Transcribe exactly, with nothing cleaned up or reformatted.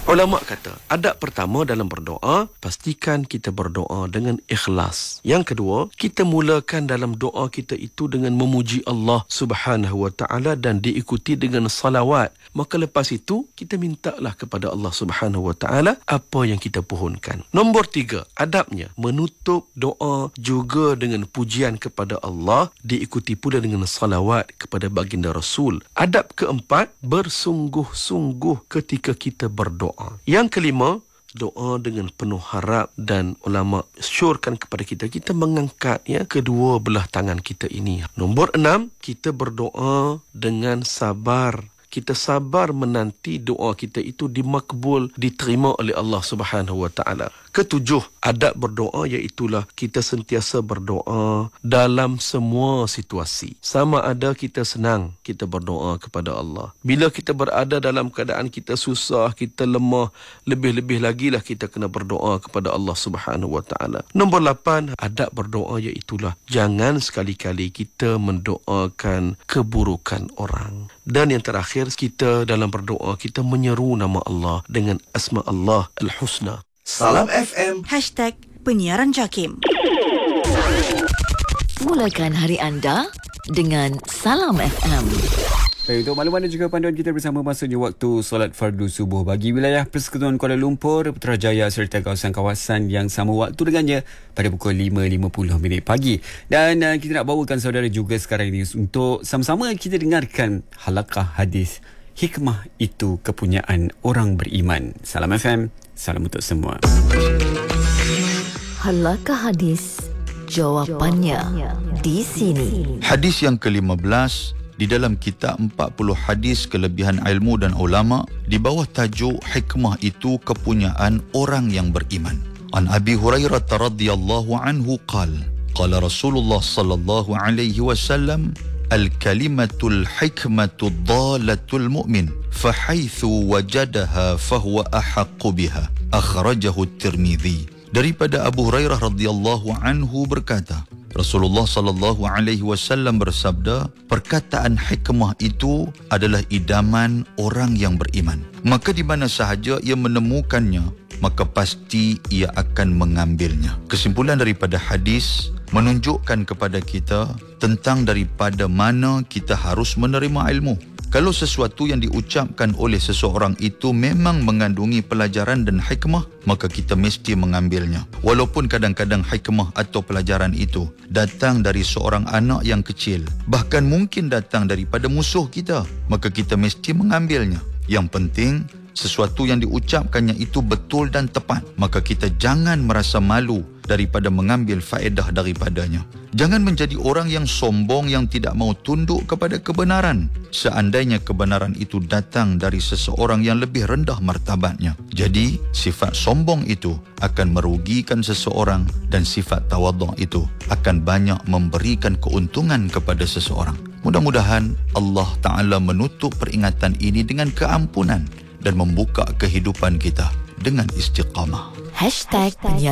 Ulama kata, adab pertama dalam berdoa, pastikan kita berdoa dengan ikhlas. Yang kedua, kita mulakan dalam doa kita itu dengan memuji Allah Subhanahu wa taala dan diikuti dengan salawat. Maka lepas itu, kita mintalah kepada Allah Subhanahu wa taala apa yang kita pohonkan. Nombor tiga, adabnya menutup doa juga dengan pujian kepada Allah, diikuti pula dengan salawat kepada baginda Rasul. Adab keempat, bersungguh-sungguh ketika kita berdoa. Yang kelima, doa dengan penuh harap, dan ulama syorkan kepada kita, kita mengangkat ya kedua belah tangan kita ini. Nombor enam, kita berdoa dengan sabar. Kita sabar menanti doa kita itu dimakbul, diterima oleh Allah Subhanahu wa taala. Ketujuh, adab berdoa iaitulah kita sentiasa berdoa dalam semua situasi. Sama ada kita senang, kita berdoa kepada Allah. Bila kita berada dalam keadaan kita susah, kita lemah, lebih-lebih lagi lah kita kena berdoa kepada Allah Subhanahu wa taala. Nombor lapan, adab berdoa iaitulah jangan sekali-kali kita mendoakan keburukan orang. Dan yang terakhir, kita dalam berdoa, kita menyeru nama Allah dengan asma Allah Al-Husna. Salam F M. Hashtag Penyiaran Jakim. Mulakan hari anda dengan Salam F M. Baik, untuk makluman dan juga panduan kita bersama, masuknya waktu solat fardu subuh bagi wilayah Persekutuan Kuala Lumpur, Putrajaya serta kawasan-kawasan yang sama waktu dengannya pada pukul lima lima puluh minit pagi. Dan uh, kita nak bawakan saudara juga sekarang ini untuk sama-sama kita dengarkan halaqah hadis hikmah itu kepunyaan orang beriman. Salam F M, salam untuk semua. Halaqah hadis, jawapannya di sini. Hadis yang kelima belas di dalam kitab empat puluh hadis kelebihan ilmu dan ulama di bawah tajuk hikmah itu kepunyaan orang yang beriman. An Abi Hurairah radhiyallahu anhu qala qala Rasulullah sallallahu alaihi wasallam al-kalimatul hikmatud dalatul mu'min fahaitsu wajadaha fahuwa ahaqqu biha akhrajahu at-Tirmidzi. Daripada Abu Hurairah radhiyallahu anhu berkata, Rasulullah sallallahu alaihi wasallam bersabda, perkataan hikmah itu adalah idaman orang yang beriman. Maka di mana sahaja ia menemukannya, maka pasti ia akan mengambilnya. Kesimpulan daripada hadis menunjukkan kepada kita tentang daripada mana kita harus menerima ilmu. Kalau sesuatu yang diucapkan oleh seseorang itu memang mengandungi pelajaran dan hikmah, maka kita mesti mengambilnya. Walaupun kadang-kadang hikmah atau pelajaran itu datang dari seorang anak yang kecil, bahkan mungkin datang daripada musuh kita, maka kita mesti mengambilnya. Yang penting, sesuatu yang diucapkannya itu betul dan tepat, maka kita jangan merasa malu daripada mengambil faedah daripadanya. Jangan menjadi orang yang sombong yang tidak mau tunduk kepada kebenaran, seandainya kebenaran itu datang dari seseorang yang lebih rendah martabatnya. Jadi, sifat sombong itu akan merugikan seseorang dan sifat tawadhu' itu akan banyak memberikan keuntungan kepada seseorang. Mudah-mudahan Allah Ta'ala menutup peringatan ini dengan keampunan dan membuka kehidupan kita dengan istiqamah. Hashtag